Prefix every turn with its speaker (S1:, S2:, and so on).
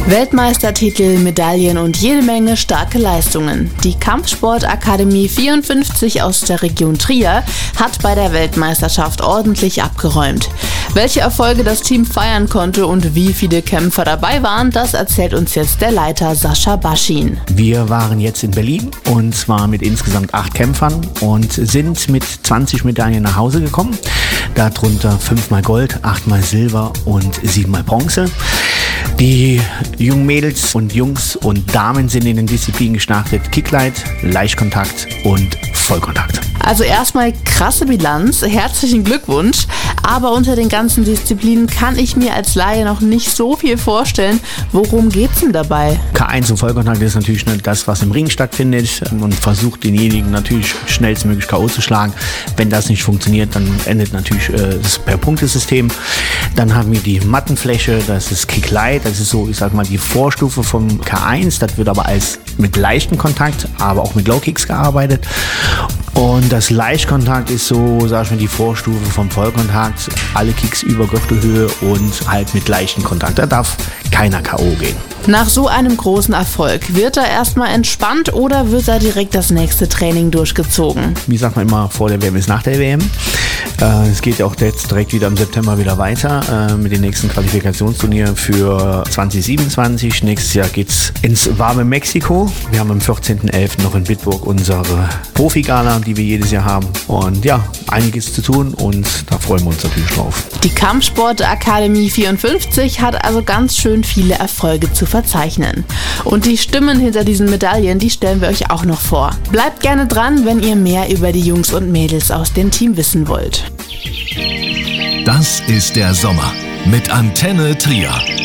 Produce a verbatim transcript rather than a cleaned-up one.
S1: Weltmeistertitel, Medaillen und jede Menge starke Leistungen. Die Kampfsportakademie vierundfünfzig aus der Region Trier hat bei der Weltmeisterschaft ordentlich abgeräumt. Welche Erfolge das Team feiern konnte und wie viele Kämpfer dabei waren, das erzählt uns jetzt der Leiter Sascha Baschin.
S2: Wir waren jetzt in Berlin und zwar mit insgesamt acht Kämpfern und sind mit zwanzig Medaillen nach Hause gekommen. Darunter fünfmal Gold, achtmal Silber und siebenmal Bronze. Die jungen Mädels und Jungs und Damen sind in den Disziplinen gestartet: Kicklight, Leichtkontakt und Vollkontakt.
S1: Also erstmal krasse Bilanz, herzlichen Glückwunsch. Aber unter den ganzen Disziplinen kann ich mir als Laie noch nicht so viel vorstellen. Worum geht's denn dabei?
S2: K eins und Vollkontakt ist natürlich nur das, was im Ring stattfindet und versucht denjenigen natürlich schnellstmöglich K O zu schlagen. Wenn das nicht funktioniert, dann endet natürlich äh, das per Punktesystem. Dann haben wir die Mattenfläche, das ist Kicklight, das ist so, ich sag mal, die Vorstufe vom K eins. Das wird aber als mit leichten Kontakt, aber auch mit Low Kicks gearbeitet. Und das Leichtkontakt ist so, sag ich mal, die Vorstufe vom Vollkontakt. Alle Kicks über Gürtelhöhe und halt mit leichten Kontakt. Da darf keiner K O gehen.
S1: Nach so einem großen Erfolg, wird er erstmal entspannt oder wird da direkt das nächste Training durchgezogen?
S2: Wie sagt man immer, vor der W M ist nach der W M. Äh, es geht ja auch jetzt direkt wieder im September wieder weiter äh, mit den nächsten Qualifikationsturnieren für zwanzig siebenundzwanzig. Nächstes Jahr geht's ins warme Mexiko. Wir haben am vierzehnten elften noch in Bitburg unsere Profi-Gala, die wir jedes Jahr haben. Und ja, einiges zu tun und da freuen wir uns natürlich drauf.
S1: Die Kampfsportakademie vierundfünfzig hat also ganz schön viele Erfolge zu verzeichnen. Und die Stimmen hinter diesen Medaillen, die stellen wir euch auch noch vor. Bleibt gerne dran, wenn ihr mehr über die Jungs und Mädels aus dem Team wissen wollt.
S3: Das ist der Sommer mit Antenne Trier.